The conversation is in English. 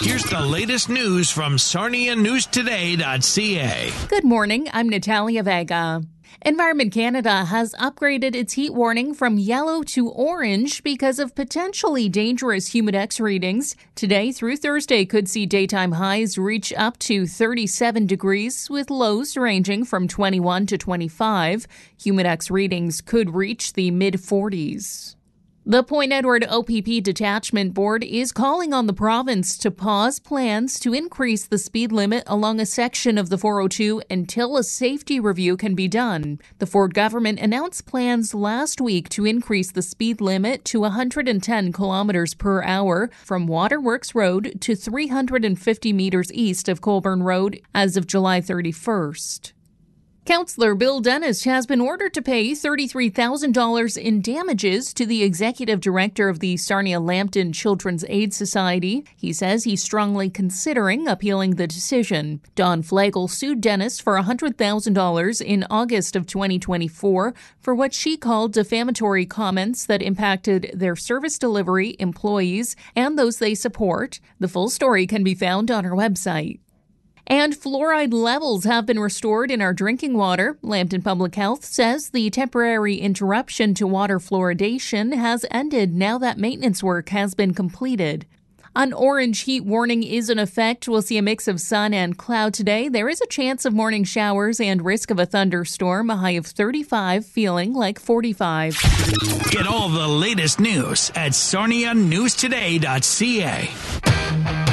Here's the latest news from SarniaNewsToday.ca. Good morning, I'm Natalia Vega. Environment Canada has upgraded its heat warning from yellow to orange because of potentially dangerous Humidex readings. Today through Thursday could see daytime highs reach up to 37 degrees with lows ranging from 21 to 25. Humidex readings could reach the mid-40s. The Point Edward OPP Detachment Board is calling on the province to pause plans to increase the speed limit along a section of the 402 until a safety review can be done. The Ford government announced plans last week to increase the speed limit to 110 kilometers per hour from Waterworks Road to 350 meters east of Colborne Road as of July 31st. Councillor Bill Dennis has been ordered to pay $33,000 in damages to the executive director of the Sarnia-Lambton Children's Aid Society. He says he's strongly considering appealing the decision. Don Flagel sued Dennis for $100,000 in August of 2024 for what she called defamatory comments that impacted their service delivery, employees, and those they support. The full story can be found on our website. And fluoride levels have been restored in our drinking water. Lambton Public Health says the temporary interruption to water fluoridation has ended now that maintenance work has been completed. An orange heat warning is in effect. We'll see a mix of sun and cloud today. There is a chance of morning showers and risk of a thunderstorm, a high of 35, feeling like 45. Get all the latest news at SarniaNewsToday.ca.